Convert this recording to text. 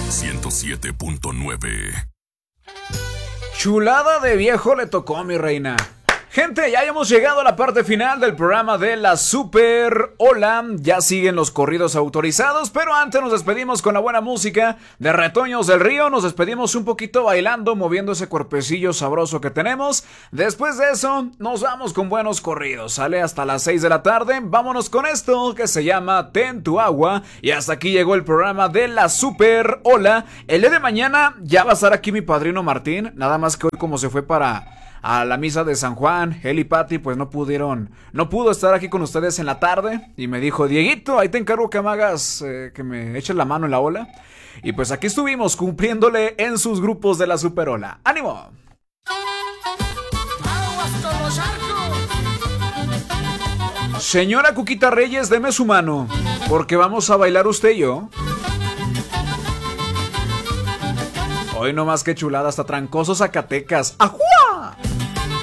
107.9. Chulada de viejo le tocó, mi reina. Gente, ya hemos llegado a la parte final del programa de la Super Ola. Ya siguen los corridos autorizados, pero antes nos despedimos con la buena música de Retoños del Río. Nos despedimos un poquito bailando, moviendo ese cuerpecillo sabroso que tenemos. Después de eso, nos vamos con buenos corridos. Sale hasta las 6 de la tarde. Vámonos con esto que se llama Ten tu agua. Y hasta aquí llegó el programa de la Super Ola. El día de mañana ya va a estar aquí mi padrino Martín. Nada más que hoy, como se fue a la misa de San Juan, él y Pati pues no pudo estar aquí con ustedes en la tarde, y me dijo: Dieguito, ahí te encargo que me hagas, que me eches la mano en la ola. Y pues aquí estuvimos cumpliéndole en sus grupos de la Super Ola. ¡Ánimo! Señora Cuquita Reyes, deme su mano, porque vamos a bailar usted y yo. Hoy no más que chulada, hasta Trancoso, Zacatecas. ¡Ajua!